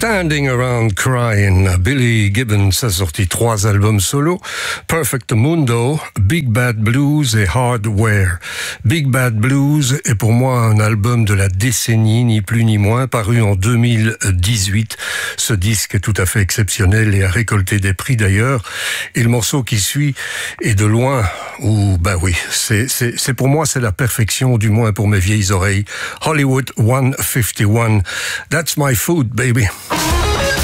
Standing Around Crying. Billy Gibbons a sorti 3 albums solo, Perfect Mundo, Big Bad Blues et Hardware. Big Bad Blues est pour moi un album de la décennie, ni plus ni moins, paru en 2018. Ce disque est tout à fait exceptionnel et a récolté des prix d'ailleurs. Et le morceau qui suit est de loin, c'est pour moi c'est la perfection, du moins pour mes vieilles oreilles. Hollywood 151. That's my food, baby.